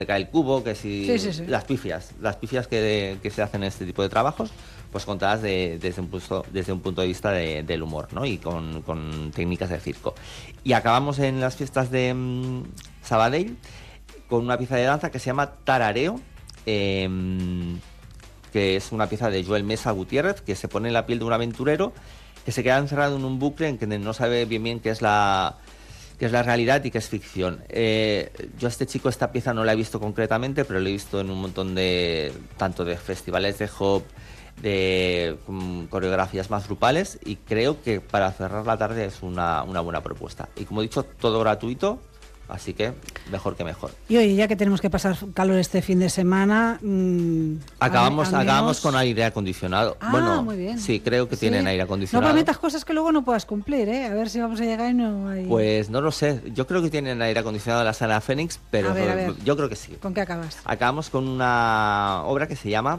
cae el cubo, que si... Sí. Las pifias que se hacen en este tipo de trabajos, pues contadas desde un punto de vista del humor, ¿no? Y con técnicas de circo. Y acabamos en las fiestas de Sabadell con una pieza de danza que se llama Tarareo, que es una pieza de Joel Mesa Gutiérrez, que se pone en la piel de un aventurero que se queda encerrado en un bucle en que no sabe bien qué es la realidad y qué es ficción. Yo a este chico esta pieza no la he visto concretamente, pero la he visto en un montón tanto de festivales de hop, de coreografías más grupales, y creo que para cerrar la tarde es una buena propuesta. Y como he dicho, todo gratuito, así que mejor que mejor. Y oye, ya que tenemos que pasar calor este fin de semana... acabamos con aire acondicionado. Bueno, muy bien. Sí, creo que tienen aire acondicionado. No prometas cosas que luego no puedas cumplir, ¿eh? A ver si vamos a llegar y no hay... Pues no lo sé. Yo creo que tienen aire acondicionado en la Sala Fénix, pero a ver. Yo creo que sí. ¿Con qué acabas? Acabamos con una obra que se llama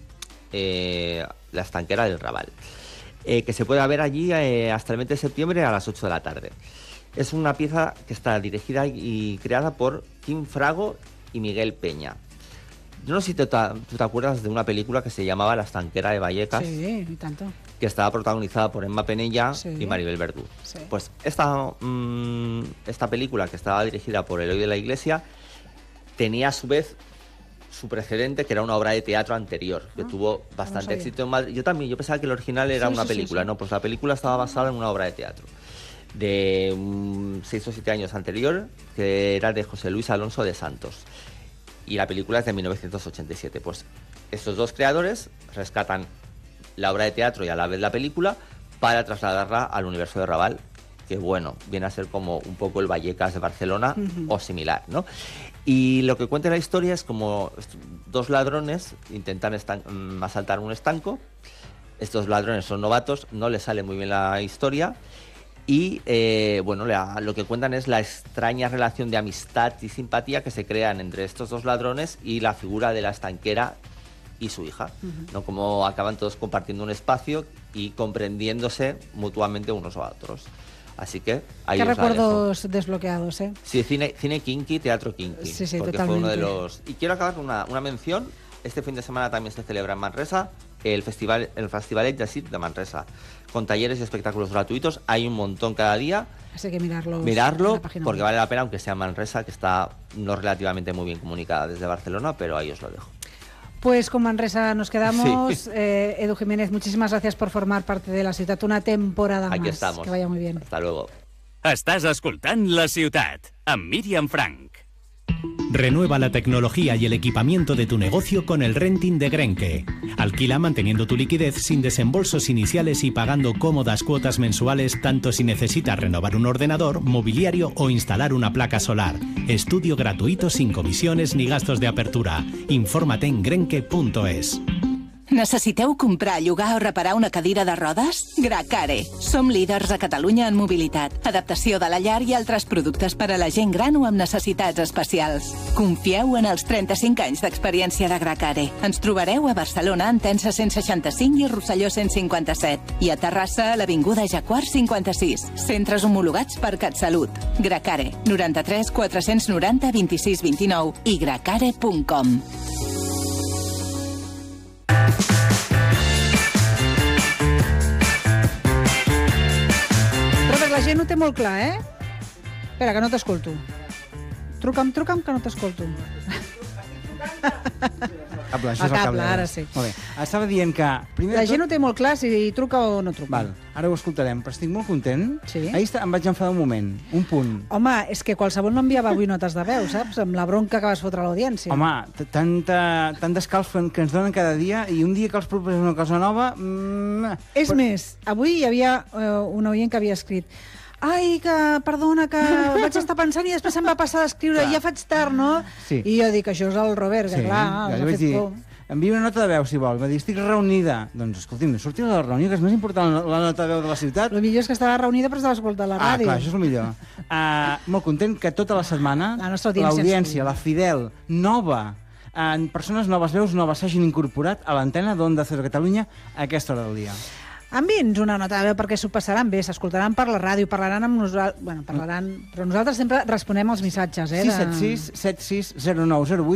La estanquera del Raval, que se puede ver allí hasta el 20 de septiembre a las 8 de la tarde. Es una pieza que está dirigida y creada por Kim Frago y Miguel Peña. Yo no sé si tú te acuerdas de una película que se llamaba La estanquera de Vallecas. Sí, y tanto. Que estaba protagonizada por Emma Penella y Maribel Verdú. Sí. Pues esta película, que estaba dirigida por Eloy de la Iglesia, tenía a su vez su precedente, que era una obra de teatro anterior, que tuvo bastante éxito en Madrid. Yo pensaba que el original era una película. No, pues la película estaba basada en una obra de teatro de 6 o 7 años anterior, que era de José Luis Alonso de Santos, y la película es de 1987. Pues estos dos creadores rescatan la obra de teatro y a la vez la película para trasladarla al universo de Raval, que bueno, viene a ser como un poco el Vallecas de Barcelona o similar, ¿no? Y lo que cuenta la historia es como dos ladrones intentan asaltar un estanco. Estos ladrones son novatos, no les sale muy bien la historia. Y lo que cuentan es la extraña relación de amistad y simpatía que se crean entre estos dos ladrones y la figura de la estanquera y su hija, ¿no? Como acaban todos compartiendo un espacio y comprendiéndose mutuamente unos a otros. Así que ahí qué recuerdos desbloqueados, ¿eh? Sí, cine kinky, teatro kinky. Sí, porque totalmente. Fue uno de los... Y quiero acabar con una mención. Este fin de semana también se celebra en Manresa el Festivalet de Circ de Manresa, con talleres y espectáculos gratuitos. Hay un montón cada día. Así que mirarlo porque vale la pena, aunque sea Manresa, que está no relativamente muy bien comunicada desde Barcelona, pero ahí os lo dejo. Pues con Manresa nos quedamos. Sí. Edu Jiménez, muchísimas gracias por formar parte de La Ciutat una temporada más. Aquí estamos. Que vaya muy bien. Hasta luego. Estàs escoltant La Ciutat, amb Míriam Frank. Renueva la tecnología y el equipamiento de tu negocio con el renting de Grenke. Alquila manteniendo tu liquidez sin desembolsos iniciales y pagando cómodas cuotas mensuales, tanto si necesitas renovar un ordenador, mobiliario o instalar una placa solar. Estudio gratuito sin comisiones ni gastos de apertura. Infórmate en grenke.es. Necessiteu comprar, llogar o reparar una cadira de rodes? Gracare. Som líders a Catalunya en mobilitat, adaptació de la llar i altres productes per a la gent gran o amb necessitats especials. Confieu en els 35 anys d'experiència de Gracare. Ens trobareu a Barcelona, en Tensa 165 i Rosselló 157. I a Terrassa, a l'Avinguda Jacquard 56. Centres homologats per CatSalut. Gracare. 93 490 26 29 i gracare.com. La gent ho té molt clar, eh? Espera, que no t'escolto. Truca'm, que no t'escolto. Cable, això és el cable. Ara sí. Molt bé. Estava dient que... La gent ho té molt clar si truca o no truca. Val, ara ho escoltarem, però estic molt content. Sí. Ahir em vaig enfadar un moment, un punt. Home, és que qualsevol no enviava avui notes de veu, saps? Amb la bronca que vas fotre a l'audiència. Home, tant d'escalf que ens donen cada dia, i un dia que els proposen una cosa nova... És més, avui hi havia un oient que havia escrit: ai, que perdona, que vaig estar pensant i després se'm va passar d'escriure, ja faig tard, no? Sí. I jo dic, això és el Robert, que clar, els ha fet por. Envia una nota de veu, si vol. Va dir, estic reunida. Doncs, escolti'm, surti de la reunió, que és més important la nota de veu de la ciutat. El millor és que estava reunida però estava escoltant la ràdio. Clar, això és el millor. Molt content que tota la setmana l'audiència, la fidel, nova, persones noves, veus noves, s'hagin incorporat a l'antena d'Onda Cero Catalunya a aquesta hora del dia. Envia'ns una nota, a veure, perquè s'ho passaran bé, s'escoltaran per la ràdio, parlaran amb nosaltres, bueno, parlaran, però nosaltres sempre responem als missatges, 676 76 09 08